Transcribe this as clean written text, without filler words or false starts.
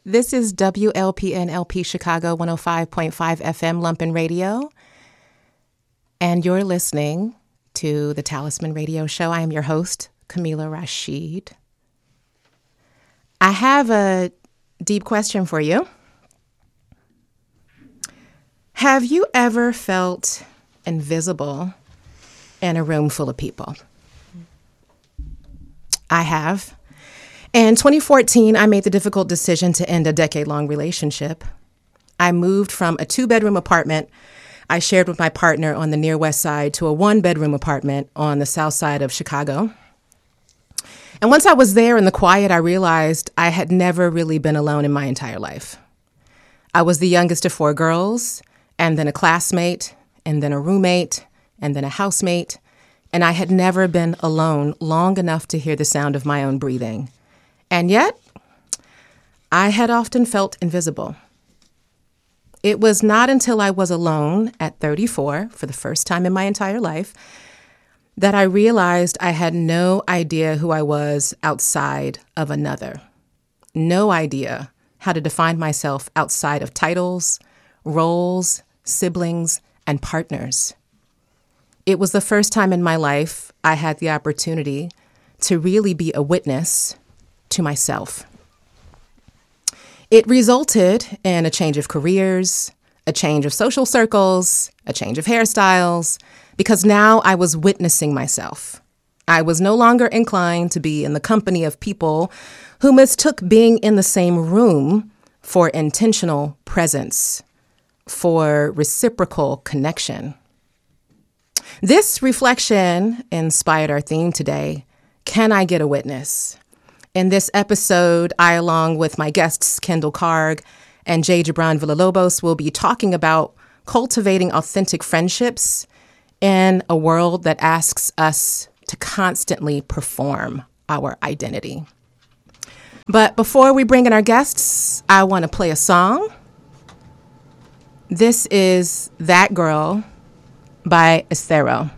This is WLPN-LP Chicago 105.5 FM Lumpen Radio, and you're listening to the Talisman Radio Show. I am your host, Camila Rashid. I have a deep question for you. Have you ever felt invisible in a room full of people? I have. In 2014, I made the difficult decision to end a decade-long relationship. I moved from a 2-bedroom apartment I shared with my partner on the near west side to a 1-bedroom apartment on the south side of Chicago. And once I was there in the quiet, I realized I had never really been alone in my entire life. I was the youngest of 4 girls, and then a classmate, and then a roommate, and then a housemate, and I had never been alone long enough to hear the sound of my own breathing. And yet, I had often felt invisible. It was not until I was alone at 34, for the first time in my entire life, that I realized I had no idea who I was outside of another. No idea how to define myself outside of titles, roles, siblings, and partners. It was the first time in my life I had the opportunity to really be a witness to myself. It resulted in a change of careers, a change of social circles, a change of hairstyles, because now I was witnessing myself. I was no longer inclined to be in the company of people who mistook being in the same room for intentional presence, for reciprocal connection. This reflection inspired our theme today, Can I Get a Witness? In this episode, I, along with my guests, Kendall Karg and Jay Gibran Villalobos, will be talking about cultivating authentic friendships in a world that asks us to constantly perform our identity. But before we bring in our guests, I want to play a song. This is That Girl by Esthero.